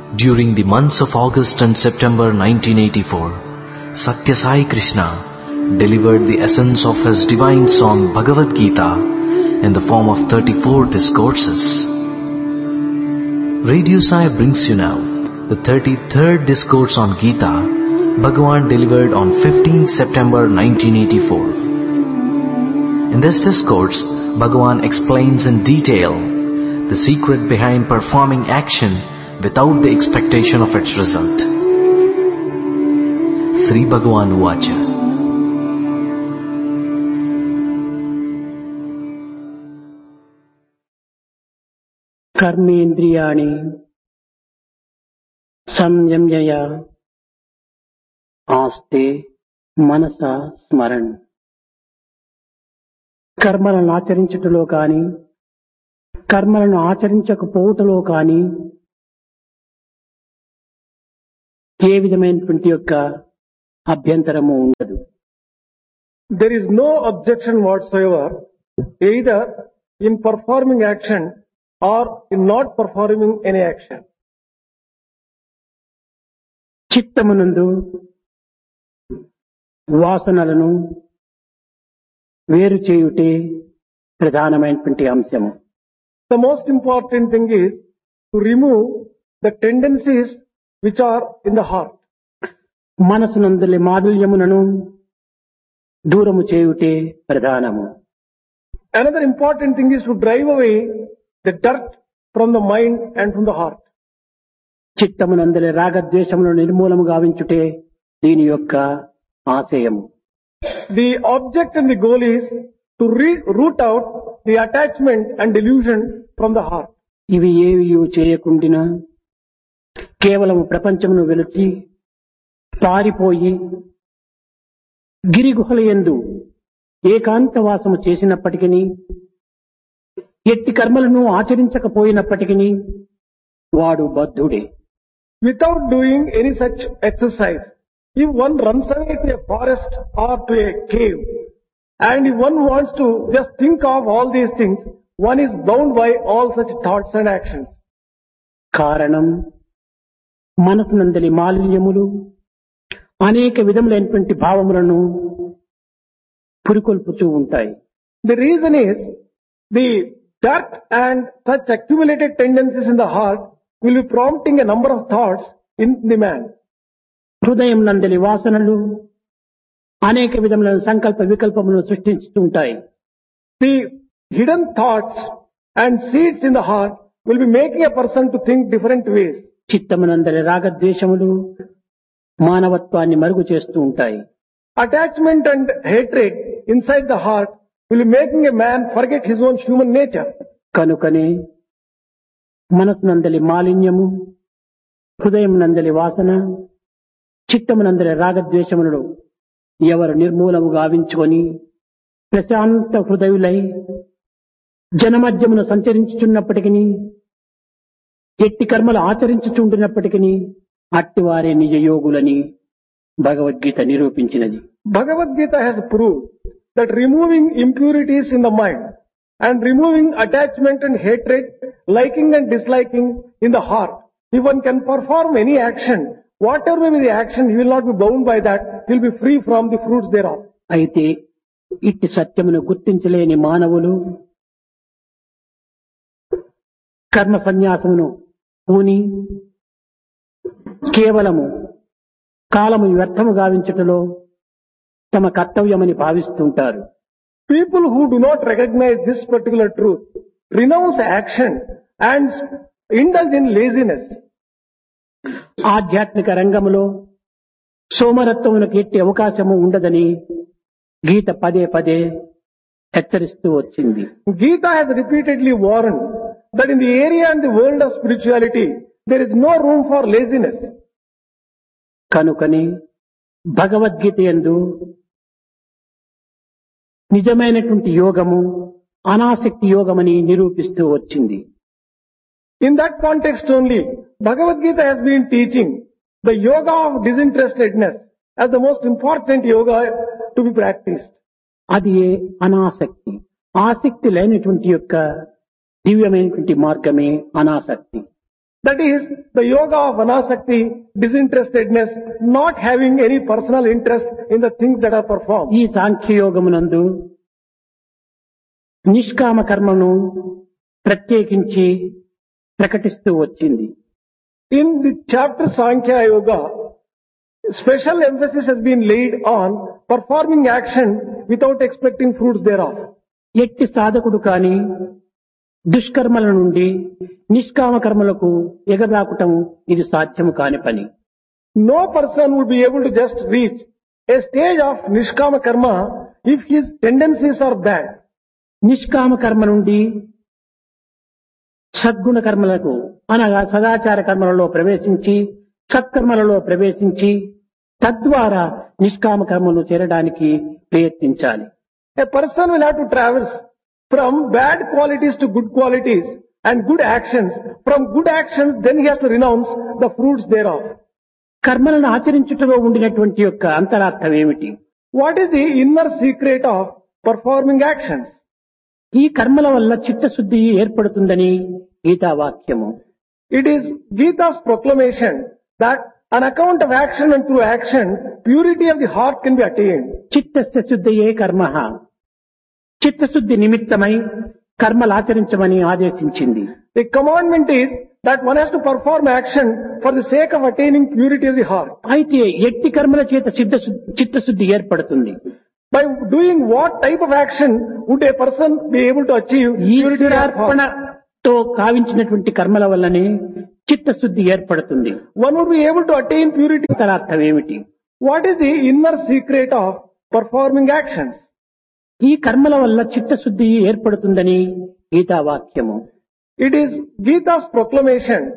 During the months of August and September 1984, Satya Sai Krishna delivered the essence of his divine song Bhagavad Gita in the form of 34 discourses. Radio Sai brings you now the 33rd discourse on Gita, Bhagavan delivered on 15th September 1984. In this discourse, Bhagavan explains in detail the secret behind performing action without the expectation of its result. Sri Bhagavan Uvacha. Karmendriyani samyamya ఆస్తే మనస స్మరణ్. కర్మలను ఆచరించుటలో కాని కర్మలను ఆచరించకపోవటలో కాని ఏ విధమైనటువంటి యొక్క అభ్యంతరము ఉండదు. There is no objection whatsoever either in performing action or in not performing any action. చిత్తమునందు వాసనలను వేరు చేయుటే ప్రధానమైనటువంటి అంశము. The most important thing is to remove the tendencies which are in the heart. మనసునందలి మాధుర్యములను దూరము చేయుటే ప్రధానము. Another important thing is to drive away the dirt from the mind and from the heart. చిత్తమునందలి రాగద్వేషములను నిర్మూలము గావించుటే దీని యొక్క ఆశయము. The object and the goal is to root out the attachment and delusion from the heart. ఇవి ఏవి చేయకుండినా కేవలము ప్రపంచమును వెలిచి పారిపోయి గిరిగుహలయందు ఏకాంతవాసము చేసినప్పటికీ ఎట్టి కర్మలను ఆచరించకపోయినప్పటికీ వాడు బద్ధుడే. Without doing any such exercise, if one runs away to a forest or to a cave, and if one wants to just think of all these things, one is bound by all such thoughts and actions. కారణం మనసునందలి మాలిన్యములు అనేక విధములైనటువంటి భావములను పురికొల్పుతూ ఉంటాయి. The reason is the dirt and such accumulated tendencies in the heart will be prompting a number of thoughts in the man. హృదయం నందలి వాసనలు అనేక విధములైన సంకల్ప వికల్పములను సృష్టిస్తూ ఉంటాయి. The hidden thoughts and seeds in the heart will be making a person to think different ways. చిత్తమునందలి రాగద్వేషములు మానవత్వాన్ని మరుగు చేస్తూ ఉంటాయి. Attachment and hatred inside the heart will be making a man forget his own human nature. కనుకనే మనసునందలి మాలిన్యము, హృదయం నందలి వాసన, చిత్తమునందలి రాగద్వేషములను ఎవరు నిర్మూలము గావించుకొని ప్రశాంత హృదయులై జనమధ్యమును సంచరించుచున్నప్పటికీ ఎట్టి కర్మలు ఆచరించుచుండినప్పటికీ అట్టివారే నిజ యోగులని Bhagavad Gita నిరూపించినది. Bhagavad Gita has proved that removing impurities in the mind and removing attachment and hatred, liking and disliking in the heart, if one can perform any action, whatever may be the action, he will not be bound by that, he will be free from the fruits thereof. అయితే ఇట్టి సత్యమును గుర్తించలేని మానవులు కర్మ సన్యాసమును పూని కేవలము కాలము వ్యర్థము గావించుటలో తమ కర్తవ్యమని భావిస్తుంటారు. People who do not recognize this particular truth renounce action and indulge in laziness. ఆధ్యాత్మిక రంగములో సోమరత్వమునకు ఎట్టి అవకాశము ఉండదని గీత పదే పదే హెచ్చరిస్తూ వచ్చింది. Gita has repeatedly warned that in the area and the world of spirituality, there is no room for laziness. కనుకనే భగవద్గీత యందు నిజమైనటువంటి యోగము అనాసక్తి యోగమని నిరూపిస్తూ వచ్చింది. In that context only, Bhagavad Gita has been teaching the yoga of disinterestedness as the most important yoga to be practiced. అది అనాసక్తి. ఆసక్తి లేనటువంటి యొక్క దివ్యమైనటువంటి మార్గమే అనాసక్తి. That is the yoga of anasakti, disinterestedness, not having any personal interest in the things that are performed. ఈ సాంఖ్యయోగమునందు నిష్కామ కర్మను ప్రత్యేకించి ప్రకటిస్తూ వచ్చింది. In the chapter Sankhya Yoga, special emphasis has been laid on performing action without expecting fruits thereof. ఎట్టి సాధకుడు కాని దుష్కర్మల నుండి నిష్కామ కర్మలకు ఎగబాకుటం ఇది సాధ్యము కాని పని. No person would be able to just reach a stage of nishkama karma if his tendencies are bad. నిష్కామ కర్మ నుండి సద్గుణ కర్మలకు అనగా సదాచార కర్మలలో ప్రవేశించి సత్కర్మలలో ప్రవేశించి తద్వారా నిష్కామ కర్మలు చేరడానికి ప్రయత్నించాలి. A person will have to traverse from bad qualities to good qualities and good actions. From good actions, then he has to renounce the fruits thereof. కర్మలను ఆచరించుటలో ఉండినటువంటి యొక్క అంతరార్థం ఏమిటి? What is the inner secret of performing actions? ఈ కర్మల వల్ల చిత్తశుద్ధి ఏర్పడుతుందని గీతావాక్యము. It is Gita's proclamation that on account of action and through action, purity of the heart can be attained. చిత్తస్య శుద్ధయే కర్మః. చిత్తశుద్ధి నిమిత్తమై కర్మలు ఆచరించమని ఆదేశించింది. The commandment is that one has to perform action for the sake of attaining purity of the heart. అయితే ఎట్టి కర్మల చేత చిత్తశుద్ధి ఏర్పడుతుంది? By doing what type of action would a person be able to achieve purity of heart? ఈశ్వరార్పణతో కావించినటువంటి కర్మల వల్లనే చిత్తశుద్ధి ఏర్పడుతుంది. One would be able to attain purity. అంతరార్థం ఏమిటి? What is the inner secret of performing actions? ఈ కర్మల వల్ల చిత్తశుద్ధి ఏర్పడుతుందని గీతావాక్యము. It is Gita's proclamation